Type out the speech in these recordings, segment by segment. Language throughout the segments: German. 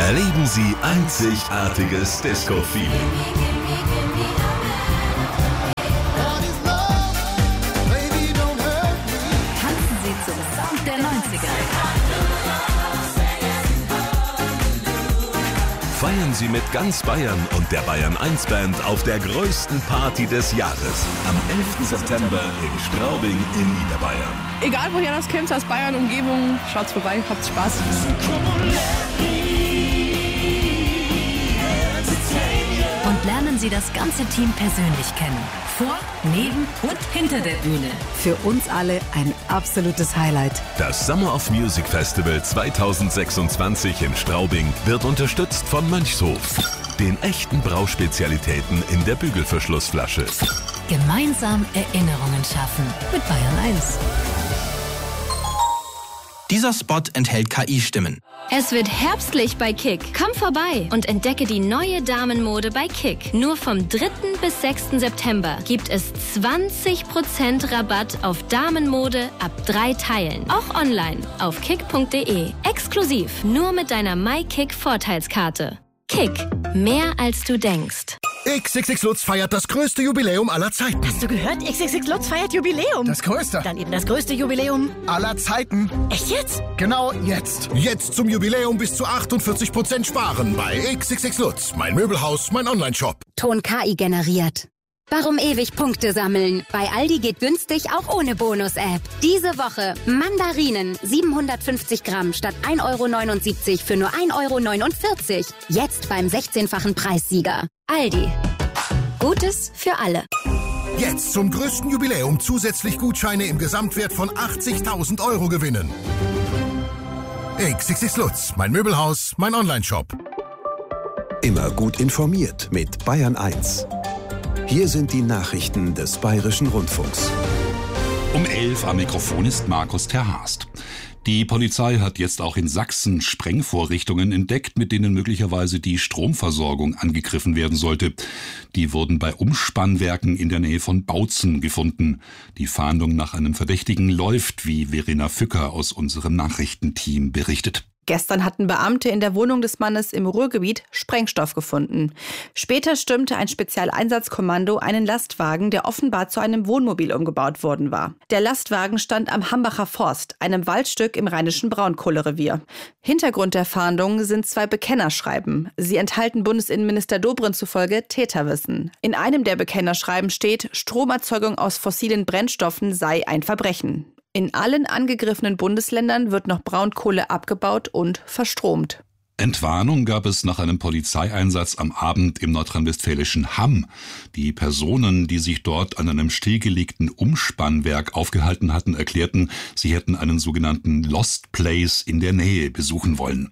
Erleben Sie einzigartiges Disco-Feeling. Tanzen Sie zum Sound der 90er. Feiern Sie mit ganz Bayern und der Bayern 1 Band auf der größten Party des Jahres. Am 11. September in Straubing in Niederbayern. Egal woher das kommt, aus Bayern, Umgebung, schaut's vorbei, habt Spaß. Und lernen Sie das ganze Team persönlich kennen. Vor, neben und hinter der Bühne. Für uns alle ein absolutes Highlight. Das Summer of Music Festival 2026 in Straubing wird unterstützt von Mönchshof, den echten Brauspezialitäten in der Bügelverschlussflasche. Gemeinsam Erinnerungen schaffen mit Bayern 1. Dieser Spot enthält KI-Stimmen. Es wird herbstlich bei Kick. Komm vorbei und entdecke die neue Damenmode bei Kick. Nur vom 3. bis 6. September gibt es 20% Rabatt auf Damenmode ab 3 Teilen. Auch online auf kick.de. Exklusiv nur mit deiner MyKick-Vorteilskarte. Kick. Mehr als du denkst. XXX Lutz feiert das größte Jubiläum aller Zeiten. Hast du gehört? XXX Lutz feiert Jubiläum. Das größte. Dann eben das größte Jubiläum aller Zeiten. Echt jetzt? Genau jetzt. Jetzt zum Jubiläum bis zu 48% sparen bei XXX Lutz. Mein Möbelhaus, mein Onlineshop. Ton KI generiert. Warum ewig Punkte sammeln? Bei Aldi geht günstig auch ohne Bonus-App. Diese Woche Mandarinen 750 Gramm statt 1,79 € für nur 1,49 €. Jetzt beim 16-fachen Preissieger. Aldi. Gutes für alle. Jetzt zum größten Jubiläum zusätzlich Gutscheine im Gesamtwert von 80.000 € gewinnen. XXX Lutz, mein Möbelhaus, mein Onlineshop. Immer gut informiert mit Bayern 1. Hier sind die Nachrichten des Bayerischen Rundfunks. Um 11 am Mikrofon ist Markus Terhast. Die Polizei hat jetzt auch in Sachsen Sprengvorrichtungen entdeckt, mit denen möglicherweise die Stromversorgung angegriffen werden sollte. Die wurden bei Umspannwerken in der Nähe von Bautzen gefunden. Die Fahndung nach einem Verdächtigen läuft, wie Verena Fücker aus unserem Nachrichtenteam berichtet. Gestern hatten Beamte in der Wohnung des Mannes im Ruhrgebiet Sprengstoff gefunden. Später stürmte ein Spezialeinsatzkommando einen Lastwagen, der offenbar zu einem Wohnmobil umgebaut worden war. Der Lastwagen stand am Hambacher Forst, einem Waldstück im rheinischen Braunkohlerevier. Hintergrund der Fahndung sind 2 Bekennerschreiben. Sie enthalten Bundesinnenminister Dobrindt zufolge Täterwissen. In einem der Bekennerschreiben steht, Stromerzeugung aus fossilen Brennstoffen sei ein Verbrechen. In allen angegriffenen Bundesländern wird noch Braunkohle abgebaut und verstromt. Entwarnung gab es nach einem Polizeieinsatz am Abend im nordrhein-westfälischen Hamm. Die Personen, die sich dort an einem stillgelegten Umspannwerk aufgehalten hatten, erklärten, sie hätten einen sogenannten Lost Place in der Nähe besuchen wollen.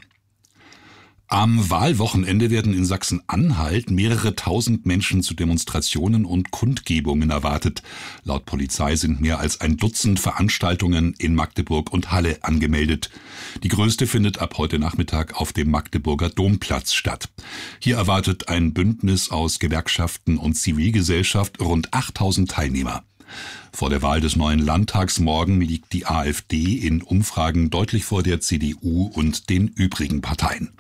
Am Wahlwochenende werden in Sachsen-Anhalt mehrere tausend Menschen zu Demonstrationen und Kundgebungen erwartet. Laut Polizei sind mehr als ein Dutzend Veranstaltungen in Magdeburg und Halle angemeldet. Die größte findet ab heute Nachmittag auf dem Magdeburger Domplatz statt. Hier erwartet ein Bündnis aus Gewerkschaften und Zivilgesellschaft rund 8000 Teilnehmer. Vor der Wahl des neuen Landtags morgen liegt die AfD in Umfragen deutlich vor der CDU und den übrigen Parteien.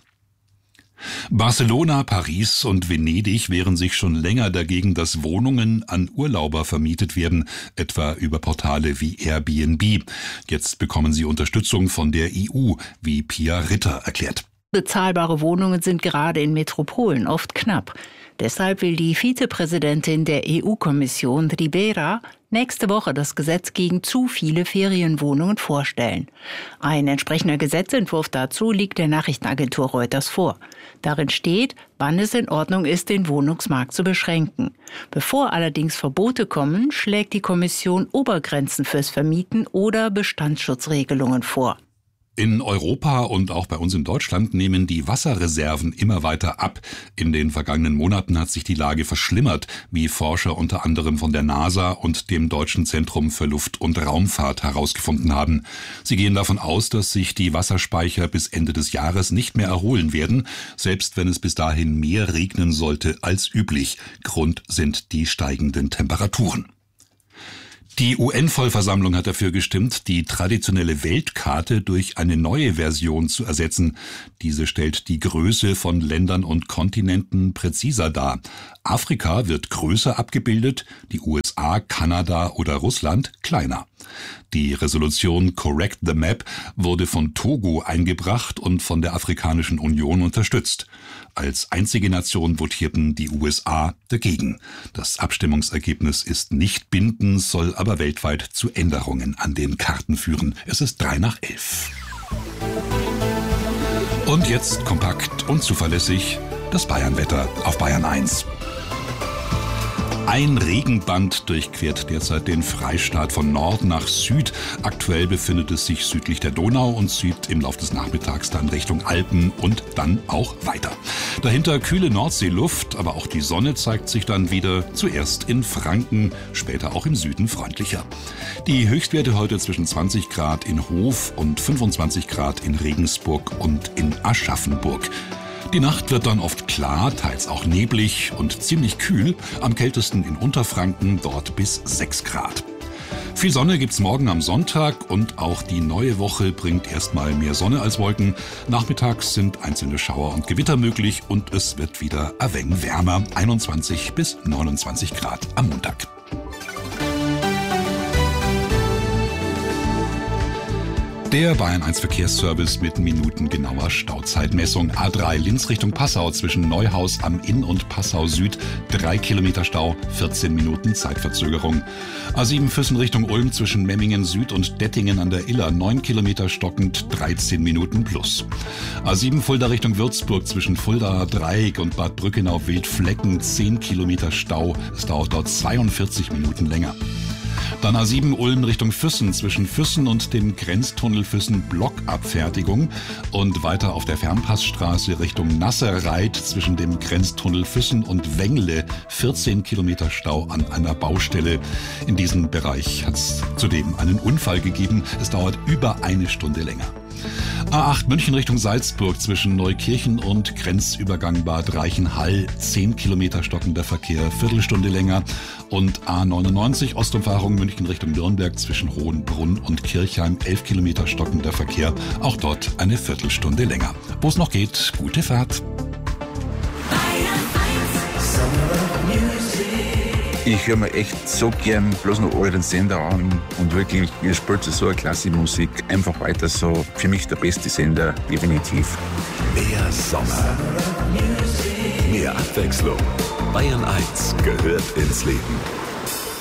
Barcelona, Paris und Venedig wehren sich schon länger dagegen, dass Wohnungen an Urlauber vermietet werden, etwa über Portale wie Airbnb. Jetzt bekommen sie Unterstützung von der EU, wie Pia Ritter erklärt. Bezahlbare Wohnungen sind gerade in Metropolen oft knapp. Deshalb will die Vizepräsidentin der EU-Kommission, Ribera, nächste Woche das Gesetz gegen zu viele Ferienwohnungen vorstellen. Ein entsprechender Gesetzentwurf dazu liegt der Nachrichtenagentur Reuters vor. Darin steht, wann es in Ordnung ist, den Wohnungsmarkt zu beschränken. Bevor allerdings Verbote kommen, schlägt die Kommission Obergrenzen fürs Vermieten oder Bestandsschutzregelungen vor. In Europa und auch bei uns in Deutschland nehmen die Wasserreserven immer weiter ab. In den vergangenen Monaten hat sich die Lage verschlimmert, wie Forscher unter anderem von der NASA und dem Deutschen Zentrum für Luft- und Raumfahrt herausgefunden haben. Sie gehen davon aus, dass sich die Wasserspeicher bis Ende des Jahres nicht mehr erholen werden, selbst wenn es bis dahin mehr regnen sollte als üblich. Grund sind die steigenden Temperaturen. Die UN-Vollversammlung hat dafür gestimmt, die traditionelle Weltkarte durch eine neue Version zu ersetzen. Diese stellt die Größe von Ländern und Kontinenten präziser dar. Afrika wird größer abgebildet, die USA, Kanada oder Russland kleiner. Die Resolution Correct the Map wurde von Togo eingebracht und von der Afrikanischen Union unterstützt. Als einzige Nation votierten die USA dagegen. Das Abstimmungsergebnis ist nicht bindend, soll aber weltweit zu Änderungen an den Karten führen. Es ist 11:03. Und jetzt kompakt und zuverlässig das Bayernwetter auf Bayern 1. Ein Regenband durchquert derzeit den Freistaat von Nord nach Süd. Aktuell befindet es sich südlich der Donau und zieht im Laufe des Nachmittags dann Richtung Alpen und dann auch weiter. Dahinter kühle Nordseeluft, aber auch die Sonne zeigt sich dann wieder, zuerst in Franken, später auch im Süden freundlicher. Die Höchstwerte heute zwischen 20 Grad in Hof und 25 Grad in Regensburg und in Aschaffenburg. Die Nacht wird dann oft klar, teils auch neblig und ziemlich kühl, am kältesten in Unterfranken, dort bis 6 Grad. Viel Sonne gibt's morgen am Sonntag und auch die neue Woche bringt erstmal mehr Sonne als Wolken. Nachmittags sind einzelne Schauer und Gewitter möglich und es wird wieder ein wenig wärmer, 21 bis 29 Grad am Montag. Der Bayern 1 Verkehrsservice mit minutengenauer Stauzeitmessung. A3 Linz Richtung Passau zwischen Neuhaus am Inn und Passau Süd 3 Kilometer Stau, 14 Minuten Zeitverzögerung. A7 Füssen Richtung Ulm zwischen Memmingen Süd und Dettingen an der Iller 9 Kilometer stockend, 13 Minuten plus. A7 Fulda Richtung Würzburg zwischen Fuldaer Dreieck und Bad Brückenau-Wildflecken 10 Kilometer Stau. Es dauert dort 42 Minuten länger. Dann A7 Ulm Richtung Füssen zwischen Füssen und dem Grenztunnel Füssen Blockabfertigung und weiter auf der Fernpassstraße Richtung Nasserreit zwischen dem Grenztunnel Füssen und Wengle 14 Kilometer Stau an einer Baustelle. In diesem Bereich hat es zudem einen Unfall gegeben. Es dauert über eine Stunde länger. A8 München Richtung Salzburg zwischen Neukirchen und Grenzübergang Bad Reichenhall 10 Kilometer stockender Verkehr, Viertelstunde länger. Und A99 Ostumfahrung München Richtung Nürnberg zwischen Hohenbrunn und Kirchheim 11 Kilometer stockender Verkehr, auch dort eine Viertelstunde länger. Wo es noch geht, gute Fahrt. Ich höre mir echt so gern bloß noch euren Sender an und wirklich, ihr spielt so eine klasse Musik. Einfach weiter so. Für mich der beste Sender, definitiv. Mehr Sommer. Mehr Abwechslung. Bayern 1 gehört ins Leben.